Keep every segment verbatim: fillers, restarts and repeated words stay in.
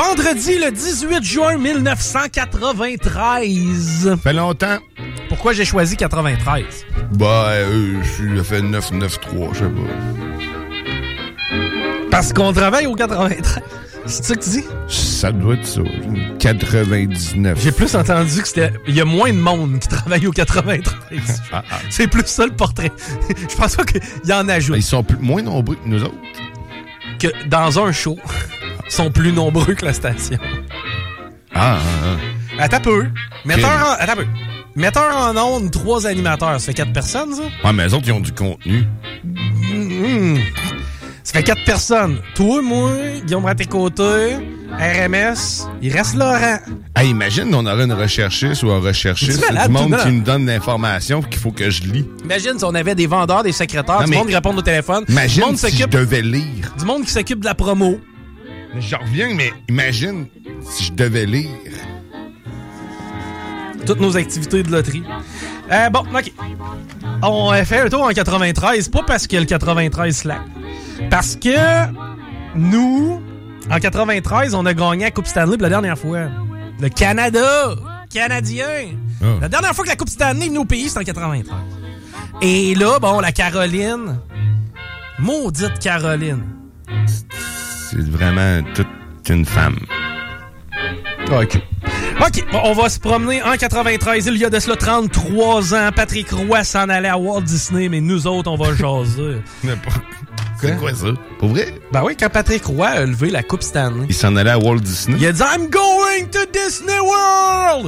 Vendredi, le dix-huit juin mille neuf cent quatre-vingt-treize. Ça fait longtemps. Pourquoi j'ai choisi quatre-vingt-treize? Bah, euh, j'ai fait neuf neuf trois, je sais pas. Parce qu'on travaille au quatre-vingt-treize. C'est ça que tu dis? Ça doit être ça. quatre-vingt-dix-neuf. J'ai plus entendu que c'était... Il y a moins de monde qui travaille au quatre-vingt-treize. Ah, ah. C'est plus ça le portrait. Je pense pas qu'il y en ajoute. Ils sont plus, moins nombreux que nous autres. Que dans un show, ils sont plus nombreux que la station. Ah, ah, ah. Attends peu. Metteur en... Attends peu. Metteur en ondes, trois animateurs. Ça fait quatre personnes, ça? Ouais, mais les autres, ils ont du contenu. Mmh. Ça fait quatre personnes. Toi, moi, Guillaume à tes côtés, R M S, il reste Laurent. Hey, imagine, on aurait une recherchiste ou un recherchiste, c'est du monde qui nous donne l'information qu'il faut que je lis. Imagine si on avait des vendeurs, des secrétaires, non, du monde qui répond au téléphone. Imagine du monde si je devais lire. Du monde qui s'occupe de la promo. Je reviens, mais imagine si je devais lire. Toutes nos activités de loterie. Euh, bon, OK. On a fait un tour en quatre-vingt-treize, pas parce que le quatre-vingt-treize slack. Parce que nous, en quatre-vingt-treize, on a gagné la Coupe Stanley pour la dernière fois. Le Canada, Canadien. Oh. La dernière fois que la Coupe Stanley est venue au pays, c'était en quatre-vingt-treize. Et là, bon, la Caroline, maudite Caroline. C'est vraiment toute une femme. OK. OK, bon, on va se promener en quatre-vingt-treize. Il y a de cela trente-trois ans. Patrick Roy s'en allait à Walt Disney, mais nous autres, on va jaser. C'est quoi ça? Pour vrai? Ben oui, quand Patrick Roy a levé la Coupe Stanley. Il s'en allait à Walt Disney? Il a dit « I'm going to Disney World! »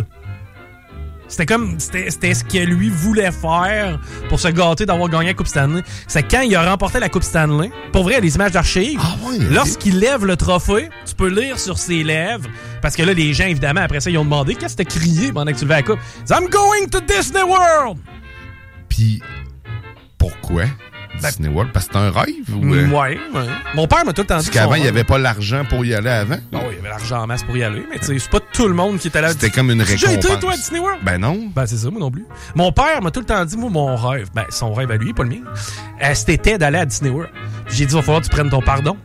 C'était comme, c'était, c'était ce que lui voulait faire pour se gâter d'avoir gagné la Coupe Stanley. C'est quand il a remporté la Coupe Stanley. Pour vrai, les images d'archives. Ah ouais, lorsqu'il lève le trophée, tu peux lire sur ses lèvres. Parce que là, les gens, évidemment, après ça, ils ont demandé qu'est-ce que t'as crié pendant que tu levais la coupe. « I'm going to Disney World! » Puis, pourquoi Disney World? Parce que c'est un rêve? Ou... Ouais, ouais. Mon père m'a tout le temps dit Parce qu'avant, il n'y avait pas l'argent pour y aller avant? Non, il y avait l'argent en masse pour y aller, mais tu sais, c'est pas tout le monde qui était là. C'était comme une récompense. J'ai été, toi, à Disney World? Ben non. Ben c'est ça, moi non plus. Mon père m'a tout le temps dit, moi, mon rêve, ben son rêve à lui, pas le mien, euh, c'était d'aller à Disney World. J'ai dit, il va falloir que tu prennes ton pardon.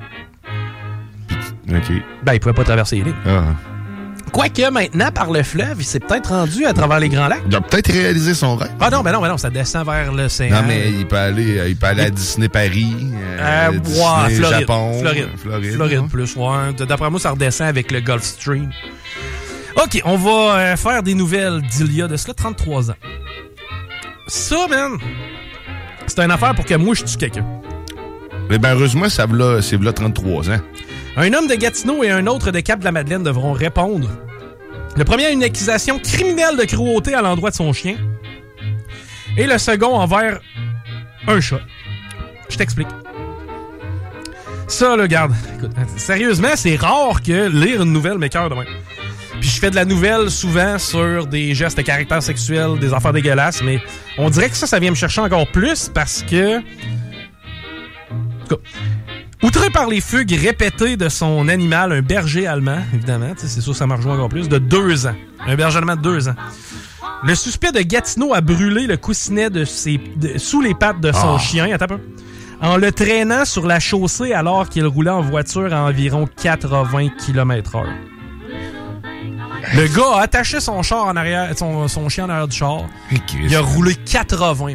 OK. Ben, il pouvait pas traverser les lignes. Ah. Quoique maintenant, par le fleuve, il s'est peut-être rendu à travers les Grands Lacs. Il a peut-être réalisé son rêve. Ah non, ben non, ben non, ça descend vers l'océan. Non, mais il peut aller, il peut aller à Disney Paris, euh, euh, Disney ouais, Floride, Japon, Floride, Floride, Floride hein? plus, ouais. D'après moi, ça redescend avec le Gulf Stream. OK, on va euh, faire des nouvelles d'il y a de cela trente-trois ans. Ça, man, c'est une affaire pour que moi, je tue quelqu'un. Mais ben, heureusement, ça v'là, c'est v'là trente-trois ans. Un homme de Gatineau et un autre de Cap-de-la-Madeleine devront répondre. Le premier a une accusation criminelle de cruauté à l'endroit de son chien. Et le second envers un chat. Je t'explique. Ça, là, regarde. Écoute, sérieusement, c'est rare que lire une nouvelle m'écoeure de même. Puis je fais de la nouvelle souvent sur des gestes de caractère sexuel, des affaires dégueulasses, mais on dirait que ça, ça vient me chercher encore plus parce que... En tout cas, outré par les fugues répétées de son animal, un berger allemand, évidemment, c'est sûr que ça m'a rejoint encore plus, de deux ans. Un berger allemand de deux ans. Le suspect de Gatineau a brûlé le coussinet de ses, de, sous les pattes de son oh. chien, attends un peu, en le traînant sur la chaussée alors qu'il roulait en voiture à environ quatre-vingts kilomètres heure. Le gars a attaché son char en arrière, son, son chien en arrière du char. Il a roulé quatre-vingts.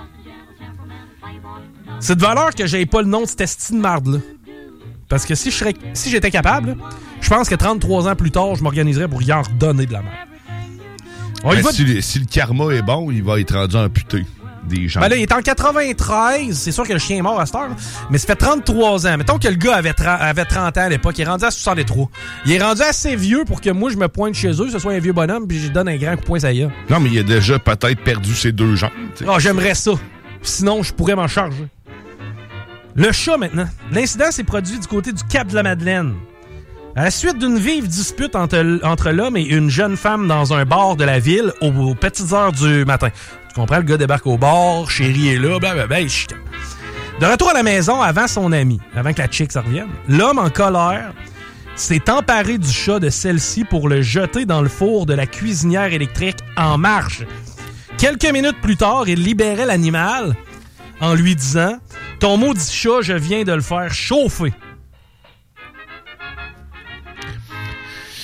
C'est de valeur que j'aie pas le nom de cette esti de marde-là. Parce que si je serais, si j'étais capable, je pense que trente-trois ans plus tard, je m'organiserais pour y en redonner de la merde. Ben, va... si, le, si le karma est bon, il va être rendu amputé des gens. Ben là, il est en quatre-vingt-treize. C'est sûr que le chien est mort à cette heure. Mais ça fait trente-trois ans. Mettons que le gars avait, tra- avait trente ans à l'époque. Il est rendu à soixante-trois. Il est rendu assez vieux pour que moi, je me pointe chez eux, ce soit un vieux bonhomme, puis je lui donne un grand coup de poing, ça y est. Non, mais il a déjà peut-être perdu ses deux jambes. Ah, oh, j'aimerais ça. Sinon, je pourrais m'en charger. Le chat, maintenant. L'incident s'est produit du côté du Cap-de-la-Madeleine. À la suite d'une vive dispute entre, entre l'homme et une jeune femme dans un bar de la ville aux, aux petites heures du matin. Tu comprends? Le gars débarque au bar, chérie est là, blablabla, il chicane. De retour à la maison avant son ami, avant que la chick ça revienne, l'homme en colère s'est emparé du chat de celle-ci pour le jeter dans le four de la cuisinière électrique en marche. Quelques minutes plus tard, il libérait l'animal en lui disant « Ton maudit chat, je viens de le faire chauffer. »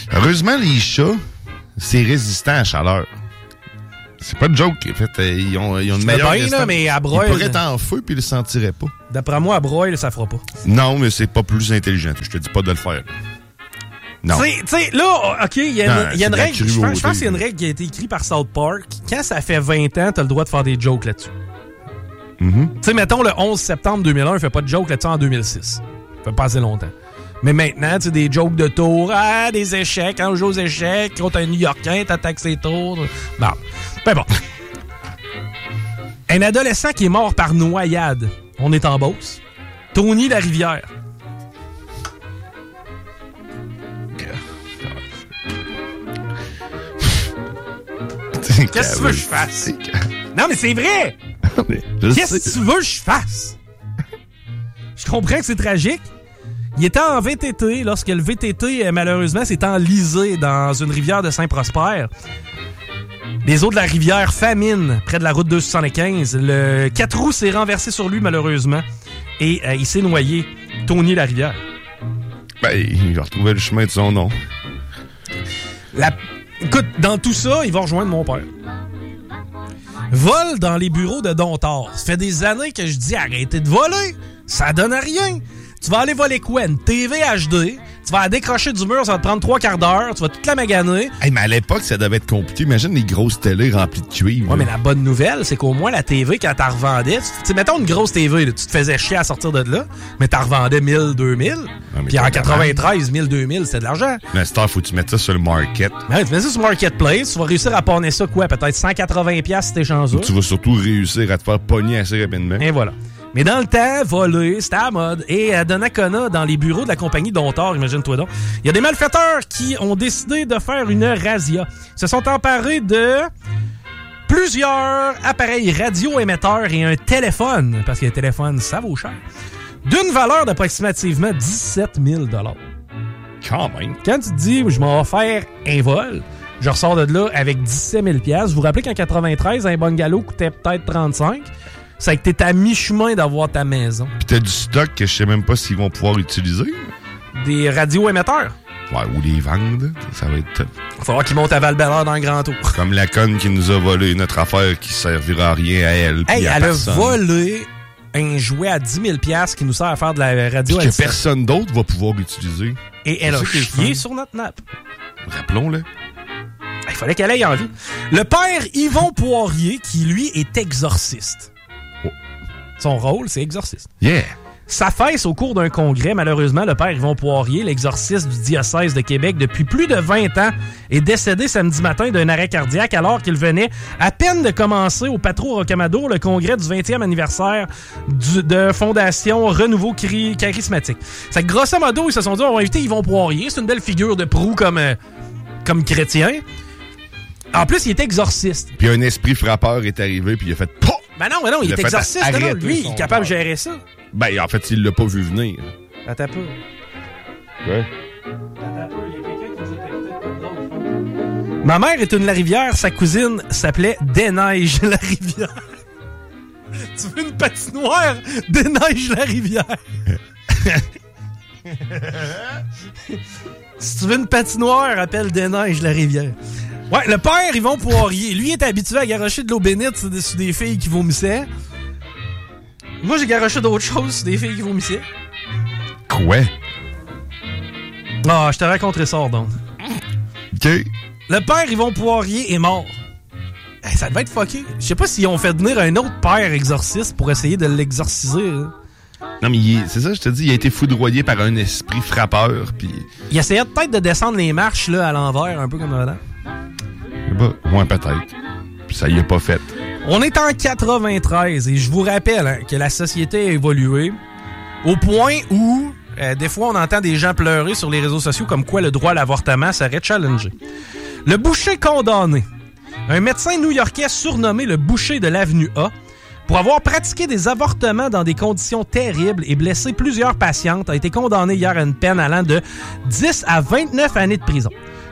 Heureusement, les chats, c'est résistant à la chaleur. C'est pas de joke. En fait, ils ont, ils ont une meilleure bien, là, mais à broil, ils pourraient être en feu puis ils le sentiraient pas. D'après moi, à broil, ça fera pas. Non, mais c'est pas plus intelligent. Je te dis pas de le faire. Non. Tu sais, là, OK, il y a une, non, y a une règle. Je pense, je pense qu'il y a une règle qui a été écrite par South Park. Quand ça fait vingt ans, t'as le droit de faire des jokes là-dessus. Mm-hmm. Tu sais, mettons, le onze septembre deux mille un, il fait pas de joke là-dessus en deux mille six. Ça fait pas assez longtemps. Mais maintenant, tu sais, des jokes de tours, ah, des échecs, quand on joue aux échecs, contre un New-Yorkais, t'attaques ses tours. Bon. Ben bon. Un adolescent qui est mort par noyade. On est en Beauce. Tony Larivière. Qu'est-ce que tu veux que je fasse? Non, mais c'est vrai! Qu'est-ce que tu veux que je fasse? Je comprends que c'est tragique. Il était en V T T lorsque le V T T, malheureusement, s'est enlisé dans une rivière de Saint-Prosper. Les eaux de la rivière faminent près de la route deux cent soixante-quinze. Le quatre roues s'est renversé sur lui, malheureusement. Et euh, il s'est noyé. Tony Larivière. Ben, il a retrouvé le chemin de son nom. La... Écoute, dans tout ça, il va rejoindre mon père. Vol dans les bureaux de Domtar. Ça fait des années que je dis arrêtez de voler. Ça donne à rien. Tu vas aller voler quoi? Une T V H D? Tu vas la décrocher du mur, ça va te prendre trois quarts d'heure. Tu vas toute la maganer. Hey, mais à l'époque, ça devait être compliqué. Imagine les grosses télés remplies de cuivre. Ouais, là. Mais la bonne nouvelle, c'est qu'au moins la T V, quand t'en revendais, tu sais, mettons une grosse T V, là, tu te faisais chier à sortir de là, mais t'en revendais mille, deux mille. Ouais, puis en quatre-vingt-treize, mille, deux mille, c'était de l'argent. Mais à cette heure, faut que tu mettes ça sur le market. Ouais, tu mets ça sur Marketplace, tu vas réussir à pogner ça, quoi, peut-être cent quatre-vingts dollars si t'es chanceux. Tu vas surtout réussir à te faire pogner assez rapidement. Et voilà. Mais dans le temps, voler, c'était à la mode. Et à Donnacona, dans les bureaux de la compagnie Domtar, imagine-toi donc, il y a des malfaiteurs qui ont décidé de faire une razzia. Ils se sont emparés de plusieurs appareils radio-émetteurs et un téléphone, parce que les téléphones, ça vaut cher, d'une valeur d'approximativement dix-sept mille dollars. Quand même. Quand tu te dis, je m'en vais faire un vol, je ressors de là avec dix-sept mille dollars. Vous vous rappelez qu'en quatre-vingt-treize, un bungalow coûtait peut-être trente-cinq? C'est que t'es à mi-chemin d'avoir ta maison. Pis t'as du stock que je sais même pas s'ils vont pouvoir utiliser. Des radio-émetteurs. Ouais, ou les vendre. Ça va être top. Il va falloir qu'ils montent à Val-Bellard dans le Grand Tour. Comme la conne qui nous a volé notre affaire qui servira à rien à elle. Hey, à elle personne. a volé un jouet à dix mille dollars qui nous sert à faire de la radio. Puis que personne d'autre va pouvoir utiliser. Et elle a chié sur notre nappe. Rappelons-le. Il fallait qu'elle aille en vie. Le père Yvon Poirier, qui lui est exorciste. Oh. Son rôle, c'est exorciste. Yeah! Sa fesse au cours d'un congrès, malheureusement, le père Yvon Poirier, l'exorciste du diocèse de Québec depuis plus de vingt ans, est décédé samedi matin d'un arrêt cardiaque alors qu'il venait à peine de commencer au Patro Rocamadour le congrès du vingtième anniversaire du, de Fondation Renouveau Charismatique. C'est que grosso modo, ils se sont dit, on va inviter Yvon Poirier, c'est une belle figure de proue comme, euh, comme chrétien. En plus, il est exorciste. Puis un esprit frappeur est arrivé, puis il a fait... Poh! Ben non, ben non, il, il est exorciste. Non, lui, il est capable de gérer ça. Ben, en fait, il l'a pas vu venir. Attends un peu. Ouais. Attends un peu, il y a quelqu'un qui nous a texté de drôle. Ma mère est une Larivière, sa cousine s'appelait Desneiges Larivière. Tu veux une patinoire? Desneiges Larivière. Si tu veux une patinoire, appelle Desneiges Larivière. Ouais, le père Yvon Poirier, lui est habitué à garocher de l'eau bénite sur des, sur des filles qui vomissaient. Moi, j'ai garoché d'autres choses sur des filles qui vomissaient. Quoi? Ah, je te raconterai ça, donc. OK. Le père Yvon Poirier est mort. Hey, ça devait être fucké. Je sais pas s'ils ont fait venir un autre père exorciste pour essayer de l'exorciser. Hein. Non, mais il est, c'est ça, je te dis, il a été foudroyé par un esprit frappeur, puis... Il essayait peut-être de descendre les marches là, à l'envers, un peu comme madame. Bah, moins peut-être. Puis ça y est pas fait. On est en quatre-vingt-treize et je vous rappelle hein, que la société a évolué au point où, euh, des fois, on entend des gens pleurer sur les réseaux sociaux comme quoi le droit à l'avortement serait challengé. Le boucher condamné, un médecin new-yorkais surnommé le boucher de l'avenue A, pour avoir pratiqué des avortements dans des conditions terribles et blessé plusieurs patientes, a été condamné hier à une peine allant de dix à vingt-neuf années de prison.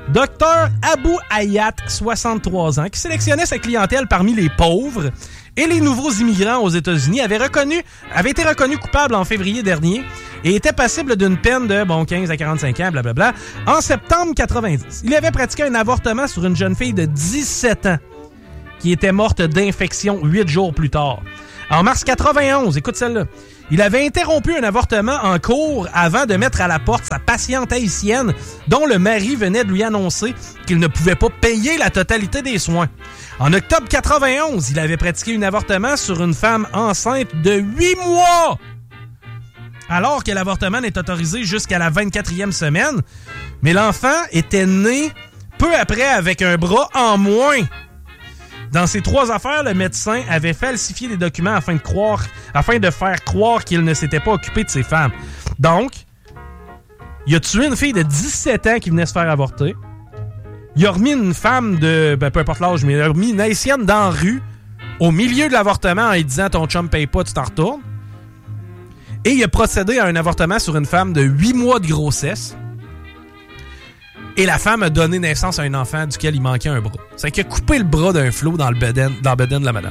Docteur Abou Hayat, soixante-trois ans, qui sélectionnait sa clientèle parmi les pauvres et les nouveaux immigrants aux États-Unis, avait reconnu, avait été reconnu coupable en février dernier et était passible d'une peine de bon quinze à quarante-cinq ans, blablabla, en septembre quatre-vingt-dix. Il avait pratiqué un avortement sur une jeune fille de dix-sept ans qui était morte d'infection huit jours plus tard. En mars quatre-vingt-onze, écoute celle-là, il avait interrompu un avortement en cours avant de mettre à la porte sa patiente haïtienne dont le mari venait de lui annoncer qu'il ne pouvait pas payer la totalité des soins. En octobre quatre-vingt-onze, il avait pratiqué un avortement sur une femme enceinte de huit mois. Alors que l'avortement n'est autorisé jusqu'à la vingt-quatrième semaine, mais l'enfant était né peu après avec un bras en moins. Dans ces trois affaires, le médecin avait falsifié des documents afin de croire, afin de faire croire qu'il ne s'était pas occupé de ses femmes. Donc, il a tué une fille de dix-sept ans qui venait se faire avorter. Il a remis une femme de, ben, peu importe l'âge, mais il a remis une haïtienne dans la rue, au milieu de l'avortement, en lui disant « ton chum paye pas, tu t'en retournes ». Et il a procédé à un avortement sur une femme de huit mois de grossesse. Et la femme a donné naissance à un enfant duquel il manquait un bras. C'est qu'il a coupé le bras d'un flot dans le bedaine, dans le bedaine de la madame.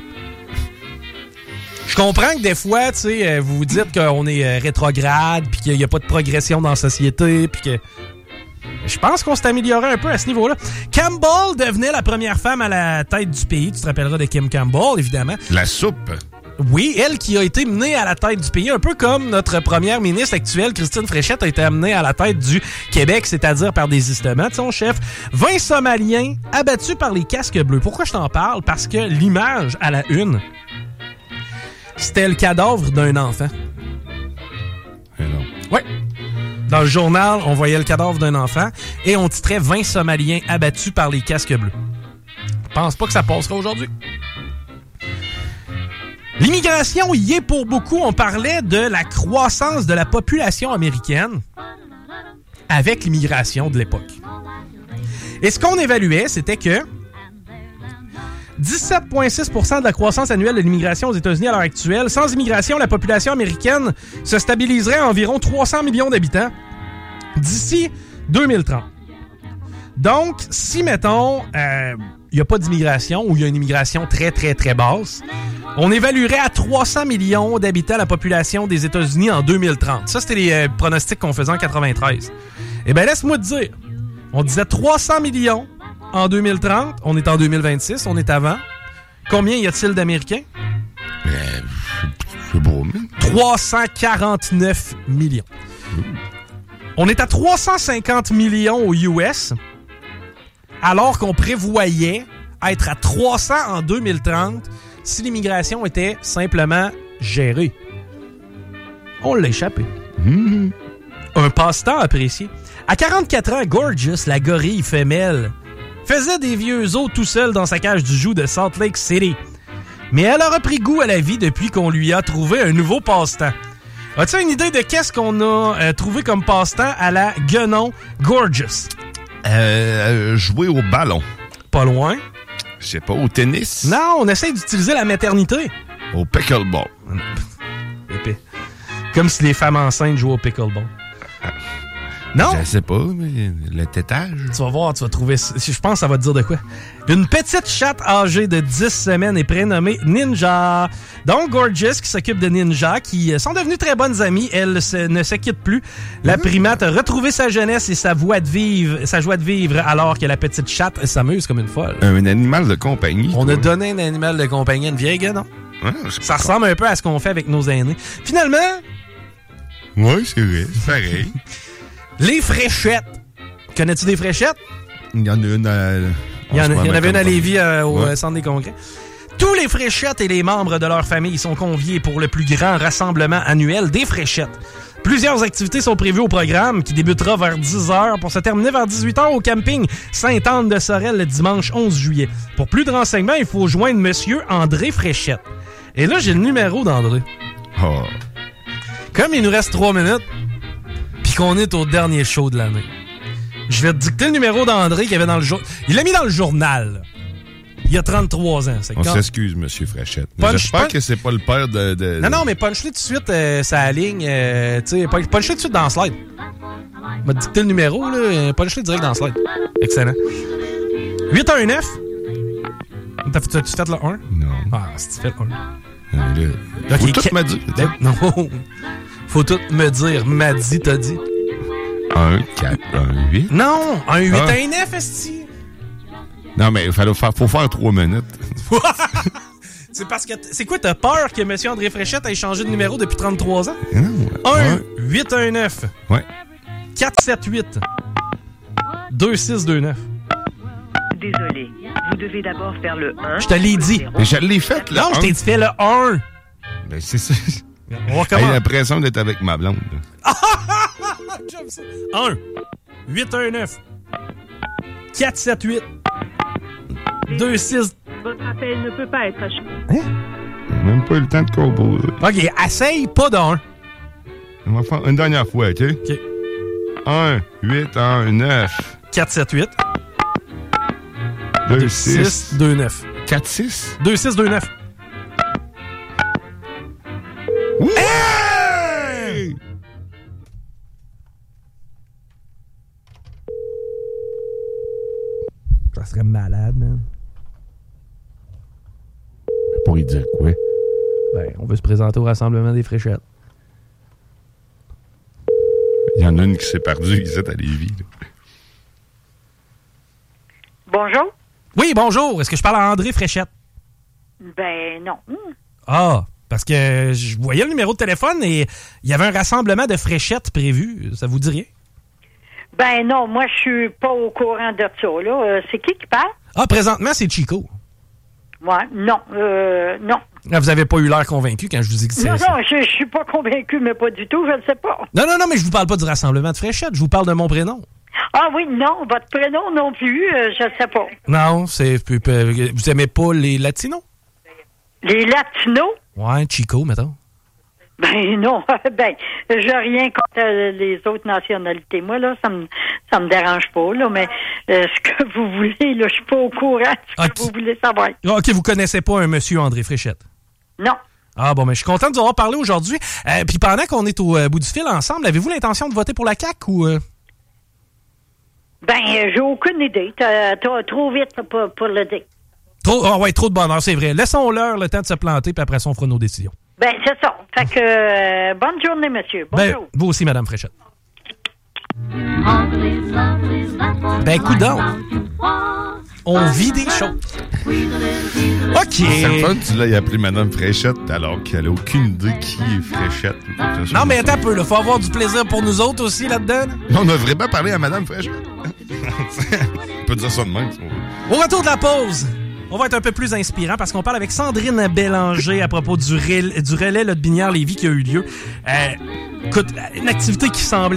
Je comprends que des fois, tu sais, vous vous dites qu'on est rétrograde, puis qu'il n'y a pas de progression dans la société, puis que... Je pense qu'on s'est amélioré un peu à ce niveau-là. Campbell devenait la première femme à la tête du pays. Tu te rappelleras de Kim Campbell, évidemment. La soupe. Oui, elle qui a été menée à la tête du pays, un peu comme notre première ministre actuelle, Christine Fréchette, a été amenée à la tête du Québec, c'est-à-dire par désistement de son chef. vingt Somaliens abattus par les casques bleus. Pourquoi je t'en parle? Parce que l'image à la une, c'était le cadavre d'un enfant. Eh non. Oui. Dans le journal, on voyait le cadavre d'un enfant et on titrait vingt Somaliens abattus par les casques bleus. Je pense pas que ça passera aujourd'hui. L'immigration y est pour beaucoup. On parlait de la croissance de la population américaine avec l'immigration de l'époque. Et ce qu'on évaluait, c'était que dix-sept virgule six pour cent de la croissance annuelle de l'immigration aux États-Unis à l'heure actuelle. Sans immigration, la population américaine se stabiliserait à environ trois cents millions d'habitants d'ici deux mille trente. Donc, si, mettons, il euh, n'y a pas d'immigration ou il y a une immigration très, très, très basse, on évaluerait à trois cents millions d'habitants la population des États-Unis en deux mille trente. Ça, c'était les euh, pronostics qu'on faisait en quatre-vingt-treize. Eh bien, laisse-moi te dire, on disait trois cents millions en deux mille trente, on est en deux mille vingt-six, on est avant. Combien y a-t-il d'Américains? Euh, c'est beau, mais... trois cent quarante-neuf millions. Mmh. On est à trois cent cinquante millions aux U S, alors qu'on prévoyait être à trois cents en deux mille trente si l'immigration était simplement gérée. On l'a échappé. Mmh. Un passe-temps apprécié. À quarante-quatre ans, Gorgeous, la gorille femelle, faisait des vieux os tout seul dans sa cage du joug de Salt Lake City. Mais elle a repris goût à la vie depuis qu'on lui a trouvé un nouveau passe-temps. As-tu une idée de qu'est-ce qu'on a euh, trouvé comme passe-temps à la guenon Gorgeous? Euh, jouer au ballon. Pas loin. Je sais pas, au tennis? Non, on essaie d'utiliser la maternité. Au pickleball. Épais. Comme si les femmes enceintes jouaient au pickleball. Non? Je sais pas, mais le tétage. Tu vas voir, tu vas trouver... Je pense que ça va te dire de quoi. Une petite chatte âgée de dix semaines est prénommée Ninja. Donc, Gorgeous, qui s'occupe de Ninja, qui sont devenues très bonnes amies. Elle se, ne se quitte plus. La primate a retrouvé sa jeunesse et sa voix de vivre, sa joie de vivre, alors que la petite chatte s'amuse comme une folle. Un animal de compagnie. On quoi. a donné un animal de compagnie à une vieille gueule, non? Ouais, ça ressemble un peu à ce qu'on fait avec nos aînés. Finalement... Oui, c'est vrai. C'est pareil. Les fréchettes. Connais-tu des fréchettes? Il y en a une à... Il y en, il y en avait une à Lévis euh, au ouais. Centre des Congrès. Tous les fréchettes et les membres de leur famille sont conviés pour le plus grand rassemblement annuel des fréchettes. Plusieurs activités sont prévues au programme qui débutera vers dix heures pour se terminer vers dix-huit heures au camping Sainte-Anne-de-Sorel le dimanche onze juillet. Pour plus de renseignements, il faut joindre Monsieur André Fréchette. Et là, j'ai le numéro d'André. Oh. Comme il nous reste trois minutes, puis qu'on est au dernier show de l'année, je vais te dicter le numéro d'André qu'il y avait dans le journal. Il l'a mis dans le journal. Il y a trente-trois ans. C'est On quand... s'excuse, Monsieur Fréchette. Punch, J'espère punch... que c'est pas le père de... de... Non, non, mais punch-le tout de suite, euh, ça aligne. Euh, tu sais, punch-le tout de suite dans le slide. m'a dicté le numéro, là. Pas le direct dans le slide. Excellent. huit un neuf. T'as-tu fait le un? Non. Ah, si tu fais le un. Euh, là, faut okay, tout que... me dire. Ben, non. Faut tout me dire. M'a dit, t'as dit. un, quatre, un, huit. Non, un huit, ah. un neuf, esti. Non, mais il faut faire, faut faire trois minutes. C'est parce que... T- c'est quoi, t'as peur que M. André Fréchette ait changé de numéro depuis trente-trois ans? Non. un huit un neuf. Ouais. quatre sept huit. deux six deux neuf. Désolé. Vous devez d'abord faire le un. Je te l'ai dit. Mais je l'ai fait, là. Non, je t'ai dit fait le un. Ben, c'est ça. On va comment? J'ai l'impression d'être avec ma blonde. un huit un neuf. quatre sept huit. deux six. Votre appel ne peut pas être acheté. Hein? Même pas eu le temps de composer. OK, essaye pas d'un. On va faire une dernière fois, OK? OK. un huit un neuf. quatre sept huit. deux six deux neuf. quatre six. deux six deux neuf. Hey! Ça serait malade, man. Pour y dire quoi? Ben, on veut se présenter au rassemblement des Fréchettes. Il y en a une qui s'est perdue ici à Lévis. Là. Bonjour? Oui, bonjour. Est-ce que je parle à André Fréchette? Ben non. Ah, parce que je voyais le numéro de téléphone et il y avait un rassemblement de Fréchettes prévu. Ça vous dit rien? Ben non, moi je suis pas au courant de ça. Là. Euh, c'est qui qui parle? Ah, présentement, c'est Chico. Moi, non. Euh, non. Là, vous avez pas eu l'air convaincu quand je vous ai dit que c'est... Non, non, je, je suis pas convaincu, mais pas du tout, je ne sais pas. Non, non, non, mais je vous parle pas du rassemblement de Fréchettes. Je vous parle de mon prénom. Ah oui, non, votre prénom non plus, euh, je ne sais pas. Non, c'est... Vous aimez pas les latinos? Les latinos? Ouais, Chico, mettons. Ben non, ben, j'ai rien contre euh, les autres nationalités. Moi, là, ça me ça me dérange pas, là, mais euh, ce que vous voulez, là, je suis pas au courant de ce okay. que vous voulez savoir. OK, vous connaissez pas un monsieur André Fréchette? Non. Ah bon, mais je suis content de vous avoir parlé aujourd'hui. Euh, Puis pendant qu'on est au euh, bout du fil ensemble, avez-vous l'intention de voter pour la C A Q ou... Euh... Ben, euh, j'ai aucune idée. T'as, t'as trop vite pour, pour le dire. Trop, ah ouais, trop de bonheur, c'est vrai. Laissons-leur le temps de se planter, puis après ça, on fera nos décisions. Ben, c'est ça. Fait que, euh, bonne journée, monsieur. Bonjour. Ben, vous aussi, Madame Fréchette. Ben, coudonc. On vit des choses. OK. C'est fun, tu l'as appelé Madame Fréchette alors qu'elle a aucune idée qui est Fréchette. Non, mais attends un peu, il faut avoir du plaisir pour nous autres aussi là-dedans. Là. On a vraiment parlé à Madame Fréchette. On peut dire ça de même. Au retour de la pause, on va être un peu plus inspirant parce qu'on parle avec Sandrine Bélanger à propos du relais, du relais là, de Binière-Lévis qui a eu lieu. Euh, écoute, une activité qui semblait